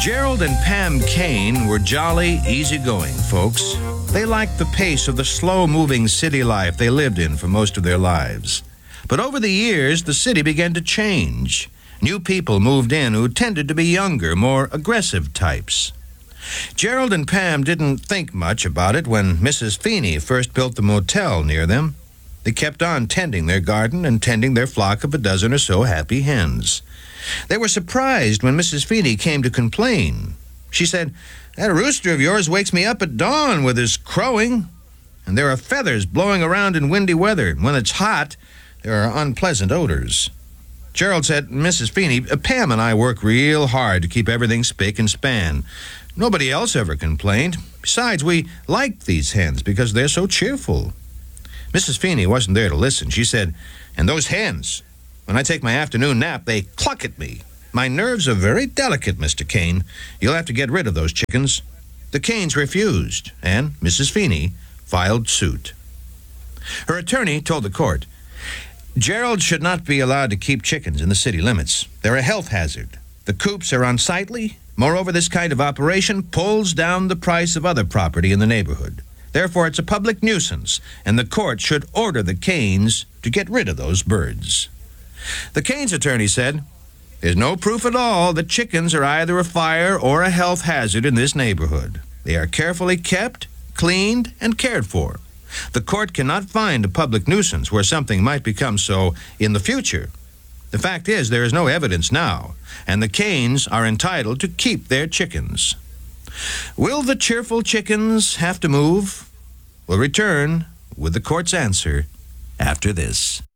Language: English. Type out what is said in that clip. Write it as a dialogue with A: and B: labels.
A: Gerald and Pam Kane were jolly, easygoing folks. They liked the pace of the slow-moving city life they lived in for most of their lives. But over the years, the city began to change. New people moved in who tended to be younger, more aggressive types. Gerald and Pam didn't think much about it when Mrs. Feeney first built the motel near them. They kept on tending their garden and tending their flock of a dozen or so happy hens. They were surprised when Mrs. Feeney came to complain. She said, "That rooster of yours wakes me up at dawn with his crowing, and there are feathers blowing around in windy weather. When it's hot, there are unpleasant odors." Gerald said, "Mrs. Feeney, Pam and I work real hard to keep everything spick and span. Nobody else ever complained. Besides, we like these hens because they're so cheerful." Mrs. Feeney wasn't there to listen. She said, "And those hens, when I take my afternoon nap, they cluck at me. My nerves are very delicate, Mr. Kane. You'll have to get rid of those chickens." The Kanes refused, and Mrs. Feeney filed suit. Her attorney told the court, "Gerald should not be allowed to keep chickens in the city limits. They're a health hazard. The coops are unsightly. Moreover, this kind of operation pulls down the price of other property in the neighborhood. Therefore, it's a public nuisance, and the court should order the Kanes to get rid of those birds." The Kanes' attorney said, "There's no proof at all that chickens are either a fire or a health hazard in this neighborhood. They are carefully kept, cleaned, and cared for. The court cannot find a public nuisance where something might become so in the future. The fact is, there is no evidence now, and the Kanes are entitled to keep their chickens." Will the cheerful chickens have to move? We'll return with the court's answer after this.